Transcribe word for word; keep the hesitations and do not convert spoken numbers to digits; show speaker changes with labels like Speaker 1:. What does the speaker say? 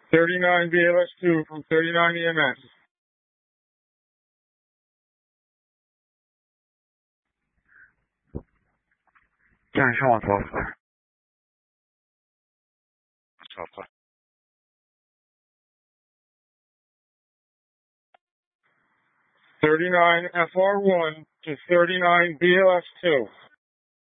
Speaker 1: thirty-nine B L S two from thirty-nine E M S.
Speaker 2: 驾驶往左侧。左侧。
Speaker 1: thirty-nine F R one to thirty-nine B L S two.